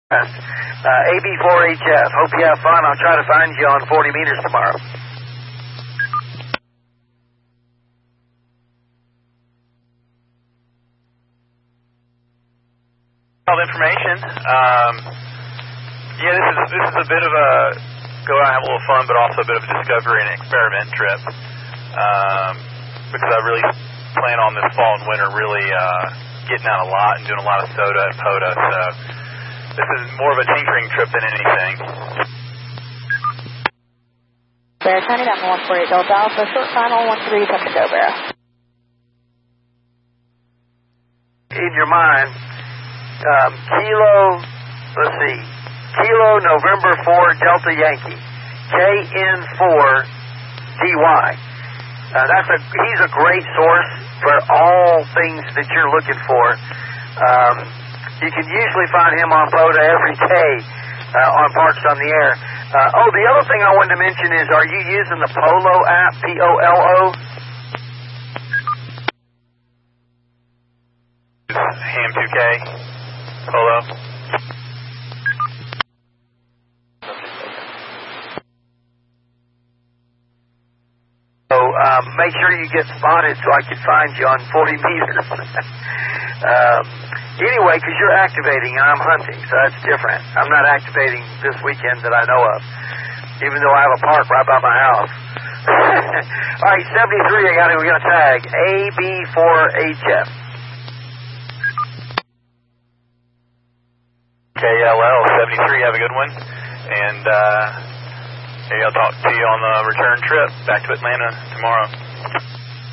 AB4HF. Hope you have fun. I'll try to find you on 40 meters tomorrow. All the information. Yeah, this is a bit of a go out and have a little fun, but also a bit of a discovery and experiment trip. Because I really plan on this fall and winter really getting out a lot and doing a lot of soda and POTA. So this is more of a tinkering trip than anything. Bear, turning down 148 Delta Alpha, short final 13, touch go, Bear. In your mind, Kilo November 4 Delta Yankee, KN4 DY. He's a great source for all things that you're looking for. You can usually find him on POTA every day on Parks on the Air. The other thing I wanted to mention is, are you using the Polo app, P-O-L-O? Ham 2K, Polo. So make sure you get spotted so I can find you on 40 meters. Anyway, because you're activating and I'm hunting, so that's different. I'm not activating this weekend that I know of, even though I have a park right by my house. All right, 73, I got it. We're going to tag AB4HF. KLL 73, have a good one. And maybe I'll talk to you on the return trip back to Atlanta tomorrow.